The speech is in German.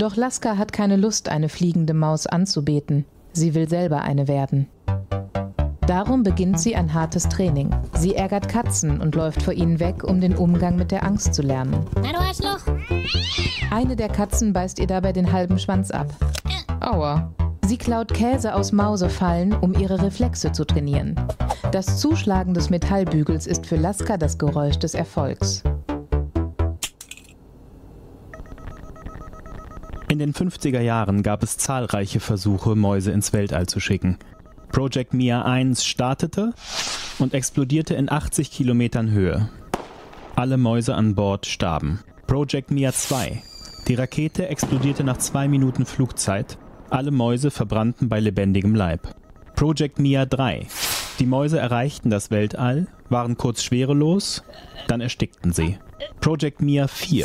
Doch Laska hat keine Lust, eine fliegende Maus anzubeten. Sie will selber eine werden. Darum beginnt sie ein hartes Training. Sie ärgert Katzen und läuft vor ihnen weg, um den Umgang mit der Angst zu lernen. Na, du Arschloch! Eine der Katzen beißt ihr dabei den halben Schwanz ab. Aua. Sie klaut Käse aus Mausefallen, um ihre Reflexe zu trainieren. Das Zuschlagen des Metallbügels ist für Laska das Geräusch des Erfolgs. In den 50er Jahren gab es zahlreiche Versuche, Mäuse ins Weltall zu schicken. Project Mia 1 startete und explodierte in 80 Kilometern Höhe. Alle Mäuse an Bord starben. Project Mia 2. Die Rakete explodierte nach 2 Minuten Flugzeit. Alle Mäuse verbrannten bei lebendigem Leib. Project Mia 3. Die Mäuse erreichten das Weltall, waren kurz schwerelos, dann erstickten sie. Project Mia 4.